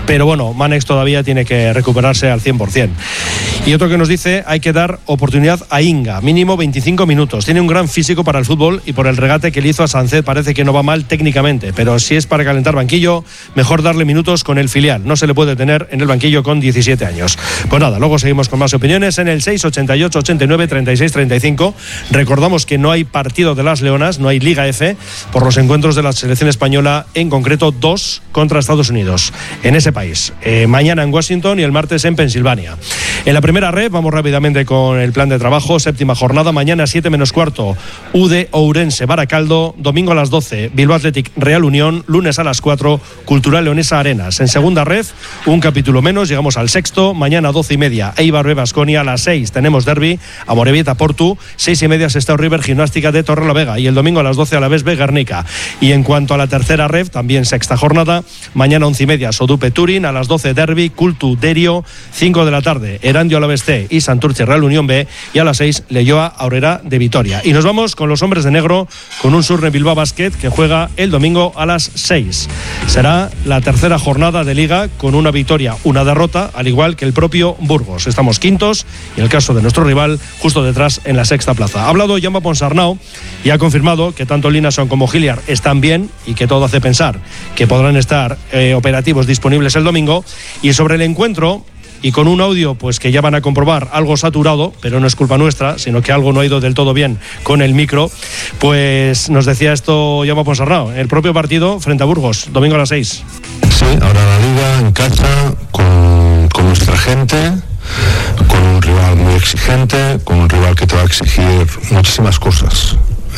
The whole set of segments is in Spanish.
pero bueno, Manex todavía tiene que recuperarse al 100%. Y otro que nos dice, hay que dar oportunidad a Inga, mínimo 25 minutos. Tiene un gran físico para el fútbol y por el regate que le hizo a Sánchez parece que no va mal técnicamente, pero si es para calentar banquillo, mejor darle minutos con el filial. No se le puede tener en el banquillo con 17 años. Pues nada, luego seguimos con más opiniones en el 688 89 36 35. Recordamos que no hay partido de las Leonas, no hay Liga F, por los encuentros de la selección española, en concreto 2 contra Estados Unidos, en ese país. Mañana en Washington y el martes en Pensilvania. En la primera red, vamos rápidamente con el plan de trabajo. Séptima jornada, mañana 7 menos cuarto, UD Ourense Baracaldo, domingo a las 12, Bilbao Athletic Real Unión, lunes a las 4, Cultural Leonesa Arenas. En segunda red, un capítulo menos, llegamos al sexto, mañana 12:30, Eibar B Baskonia, a las 6 tenemos derbi, Amorebieta Portu, 6:30 Sestao River Gimnástica de Torrelavega, y el domingo a las 12 Alavés B Guernica. Y en cuanto a la tercera red, también sexta jornada, mañana 11:30 Sodupe Turín, a las 12 derbi, Cultu Derio, 5 de la tarde, Erandio Alavés C y Santurce Real Unión B, y a las 6 Leioa Aurrera de Vitoria. Y nos vamos con los hombres de negro, con un Surne Bilbao Basket que juega el domingo a las 6. Será la tercera jornada de Liga con una victoria, una derrota, al igual que el propio Burgos. Estamos quintos y en el caso de nuestro rival, justo detrás en la sexta plaza. Ha hablado Jaume Ponsarnau y ha confirmado que tanto Linason como Giliar están bien y que todo hace pensar que podrán estar operativos disponibles el domingo. Y sobre el encuentro, y con un audio pues que ya van a comprobar algo saturado, pero no es culpa nuestra, sino que algo no ha ido del todo bien con el micro, pues nos decía esto Jaume Ponsarnau, el propio partido frente a Burgos, domingo a las 6. Sí, ahora la Liga en casa, con nuestra gente, con un rival muy exigente, con un rival que te va a exigir muchísimas cosas,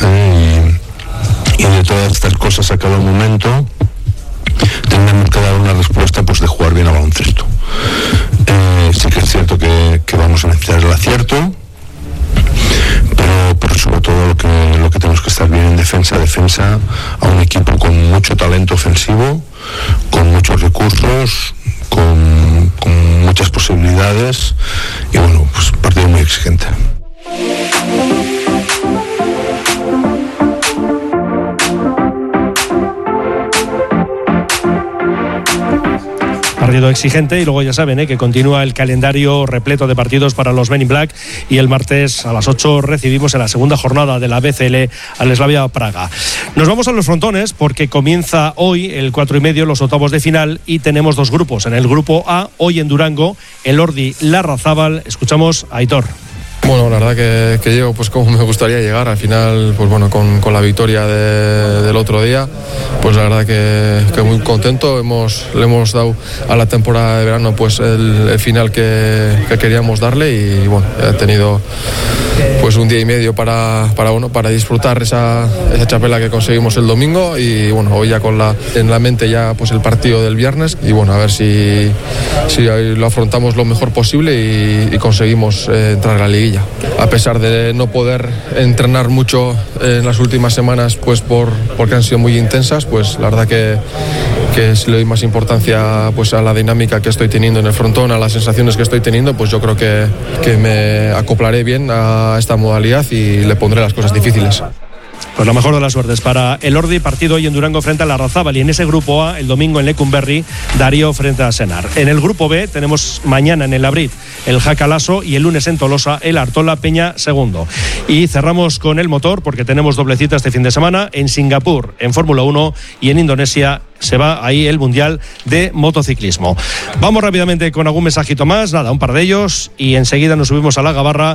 y de todas estas cosas a cada momento tendremos que dar una respuesta pues de jugar bien a baloncesto. Sí que es cierto que vamos a necesitar el acierto, pero sobre todo lo que tenemos que estar bien en defensa a un equipo con mucho talento ofensivo, con muchos recursos, con muchas posibilidades, y bueno, pues un partido muy exigente. Partido exigente, y luego ya saben que continúa el calendario repleto de partidos para los Men in Black, y el martes a las 8 recibimos en la segunda jornada de la BCL al Slavia Praga. Nos vamos a los frontones porque comienza hoy el 4:30 los octavos de final, y tenemos dos grupos. En el grupo A, hoy en Durango, el Ordi Larrazábal. Escuchamos a Aitor. Bueno, la verdad que llego pues como me gustaría llegar. Al final, pues bueno, con la victoria del otro día, pues la verdad que muy contento. Le hemos dado a la temporada de verano pues el final que queríamos darle, y bueno, he tenido pues un día y medio para disfrutar esa chapela que conseguimos el domingo, y bueno, hoy ya en la mente ya pues el partido del viernes, y bueno, a ver si lo afrontamos lo mejor posible y conseguimos entrar a la liguilla. A pesar de no poder entrenar mucho en las últimas semanas pues porque han sido muy intensas, pues la verdad que si le doy más importancia pues a la dinámica que estoy teniendo en el frontón, a las sensaciones que estoy teniendo, pues yo creo que me acoplaré bien a esta modalidad y le pondré las cosas difíciles. Pues la mejor de las suertes para el Ordi, partido hoy en Durango frente a Larrazábal, y en ese grupo A, el domingo en Lecumberri, Darío frente a Senar. En el grupo B tenemos mañana en el Labrit el Jacalaso, y el lunes en Tolosa el Artola Peña segundo. Y cerramos con el motor porque tenemos doblecita este fin de semana en Singapur en Fórmula 1, y en Indonesia se va ahí el Mundial de Motociclismo. Vamos rápidamente con algún mensajito más, nada, un par de ellos, y enseguida nos subimos a la Gabarra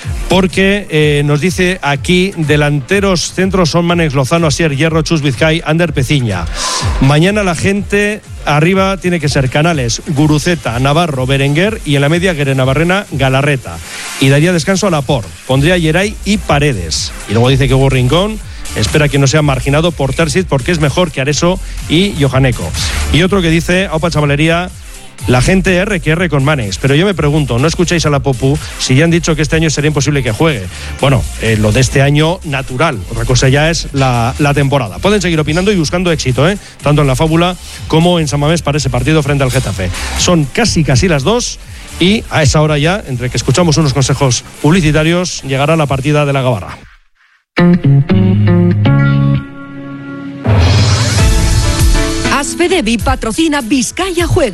porque nos dice aquí: delanteros centros son Manex Lozano, Asier Hierro, Chus Vizcay, Ander Peciña. Mañana la gente arriba tiene que ser Canales, Guruceta, Navarro, Berenguer, y en la media Guerenabarrena, Galarreta, y daría descanso a Laporte, pondría Yeray y Paredes. Y luego dice que Hugo Rincón espera que no sea marginado por Terzic porque es mejor que Areso y Johaneko. Y otro que dice: Aupa Chavalería, la gente R que R con Manex. Pero yo me pregunto, ¿no escucháis a la Popu si ya han dicho que este año sería imposible que juegue? Bueno, lo de este año natural, otra cosa ya es la temporada. Pueden seguir opinando y buscando éxito, tanto en la fábula como en San Mamés para ese partido frente al Getafe. Son casi las 2, y a esa hora ya, entre que escuchamos unos consejos publicitarios, llegará la partida de la Gabarra. Asfedevi patrocina Vizcaya Juega.